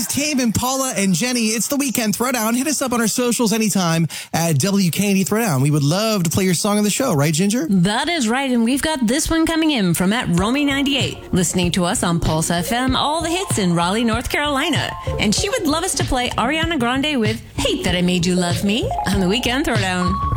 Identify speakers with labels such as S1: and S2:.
S1: Tame and Paula and Jenny. It's the Weekend Throwdown. Hit us up on our socials anytime at WKND Throwdown. We would love to play your song on the show, right, Ginger?
S2: That is right, and we've got this one coming in from at Romy98, listening to us on Pulse FM, all the hits in Raleigh, North Carolina. And she would love us to play Ariana Grande with Hate That I Made You Love Me on the Weekend Throwdown.